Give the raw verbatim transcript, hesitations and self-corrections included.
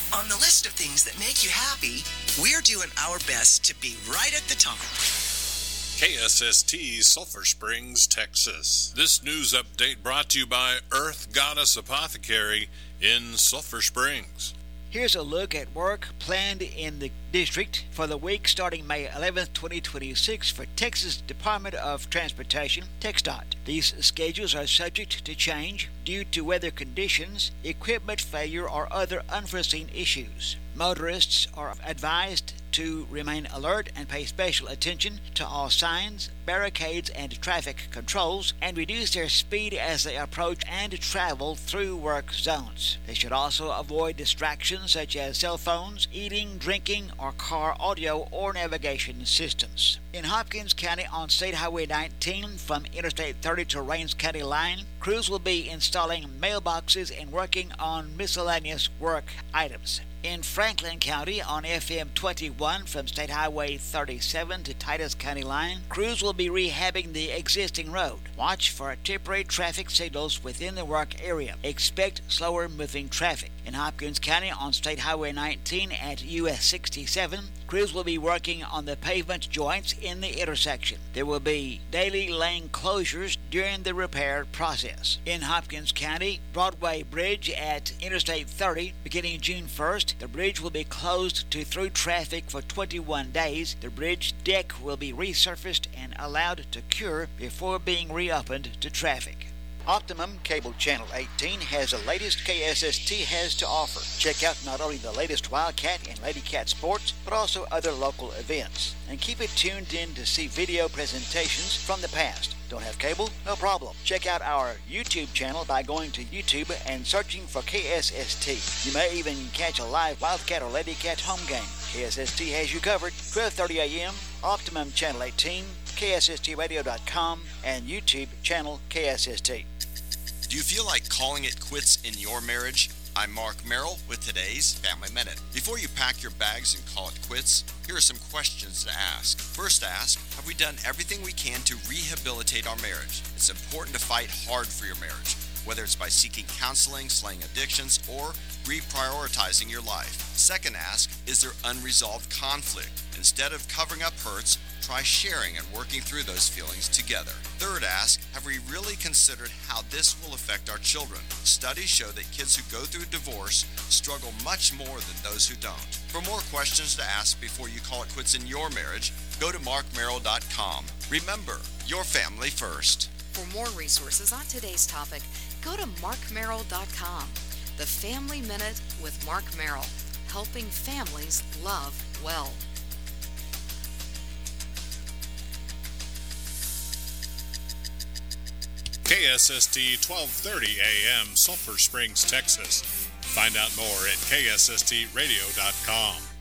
On the list of things that make you happy, we're doing our best to be right at the top. K S S T, Sulphur Springs, Texas. This news update brought to you by Earth Goddess Apothecary in Sulphur Springs. Here's a look at work planned in the district for the week starting May eleventh, twenty twenty-six for Texas Department of Transportation, TxDOT. These schedules are subject to change due to weather conditions, equipment failure, or other unforeseen issues. Motorists are advised to remain alert and pay special attention to all signs, barricades, and traffic controls, and reduce their speed as they approach and travel through work zones. They should also avoid distractions such as cell phones, eating, drinking, or car audio or navigation systems. In Hopkins County on State Highway nineteen from Interstate thirty to Rains County line, crews will be installing mailboxes and working on miscellaneous work items. In Franklin County on F M twenty-one from State Highway thirty-seven to Titus County line, crews will be rehabbing the existing road. Watch for temporary traffic signals within the work area. Expect slower moving traffic. In Hopkins County on State Highway nineteen at U S sixty-seven, crews will be working on the pavement joints in the intersection. There will be daily lane closures during the repair process. In Hopkins County, Broadway Bridge at Interstate thirty, beginning June first, the bridge will be closed to through traffic for twenty-one days. The bridge deck will be resurfaced and allowed to cure before being reopened to traffic. Optimum Cable Channel eighteen has the latest K S S T has to offer. Check out not only the latest Wildcat and Lady Cat sports, but also other local events. And keep it tuned in to see video presentations from the past. Don't have cable? No problem. Check out our YouTube channel by going to YouTube and searching for K S S T. You may even catch a live Wildcat or Lady Cat home game. K S S T has you covered. twelve thirty a.m., Optimum Channel eighteen, K S S T radio dot com, and YouTube channel K S S T. Do you feel like calling it quits in your marriage? I'm Mark Merrill with today's Family Minute. Before you pack your bags and call it quits, here are some questions to ask. First ask, have we done everything we can to rehabilitate our marriage? It's important to fight hard for your marriage, whether it's by seeking counseling, slaying addictions, or reprioritizing your life. Second ask, is there unresolved conflict? Instead of covering up hurts, try sharing and working through those feelings together. Third ask, have we really considered how this will affect our children? Studies show that kids who go through divorce struggle much more than those who don't. For more questions to ask before you call it quits in your marriage, go to mark merrill dot com. Remember, your family first. For more resources on today's topic, go to mark merrill dot com. The Family Minute with Mark Merrill, helping families love well. K S S T twelve thirty a m, Sulphur Springs, Texas. Find out more at K S S T radio dot com.